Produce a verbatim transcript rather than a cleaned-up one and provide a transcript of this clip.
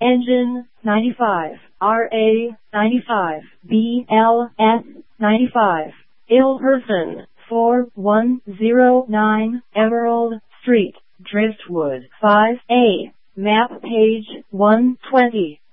Engine ninety-five, R A ninety-five, B L S ninety-five, ill person, four one zero nine Emerald Street, Driftwood, five A, map page one twenty.